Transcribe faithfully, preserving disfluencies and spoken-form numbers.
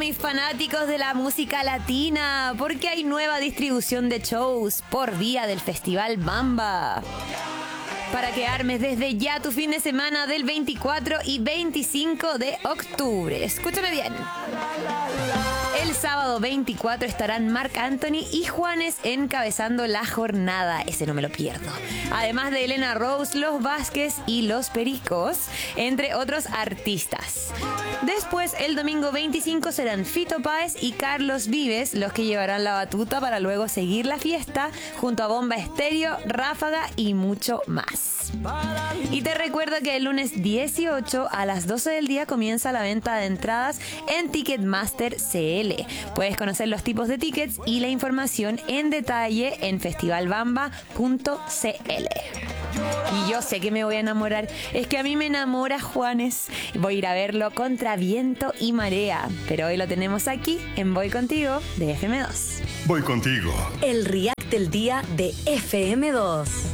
mis fanáticos de la música latina, porque hay nueva distribución de shows por vía del Festival Bamba. Para que armes desde ya tu fin de semana del veinticuatro y veinticinco de octubre. Escúchame bien. El sábado veinticuatro estarán Marc Anthony y Juanes encabezando la jornada. Ese no me lo pierdo. Además de Elena Rose, Los Vázquez y Los Pericos, entre otros artistas. Después, el domingo veinticinco serán Fito Páez y Carlos Vives los que llevarán la batuta para luego seguir la fiesta junto a Bomba Estéreo, Ráfaga y mucho más. Y te recuerdo que el lunes dieciocho a las doce del día comienza la venta de entradas en Ticketmaster C L. Puedes conocer los tipos de tickets y la información en detalle en festival bamba punto c l. Y yo sé que me voy a enamorar. Es que a mí me enamora Juanes. Voy a ir a verlo contra viento y marea. Pero hoy lo tenemos aquí en Voy Contigo de F M dos. Voy contigo. El React del día de F M dos.